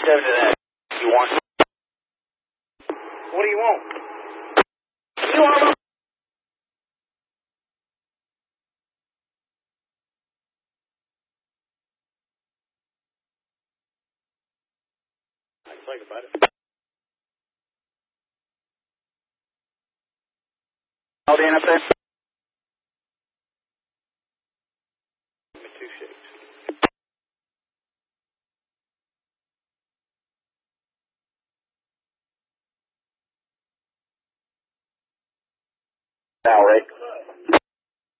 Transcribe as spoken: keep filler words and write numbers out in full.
seven to that. You want? What do you want? You want? I can think about it. All Dan up there? Give me two shakes. All right.